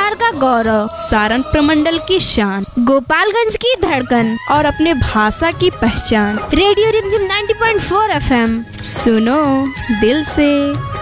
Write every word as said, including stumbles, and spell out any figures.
बिहार का गौरव, सारण प्रमंडल की शान गोपालगंज की धड़कन और अपने भाषा की पहचान। रेडियो रिमझिम नब्बे पॉइंट चार एफएम, सुनो दिल से।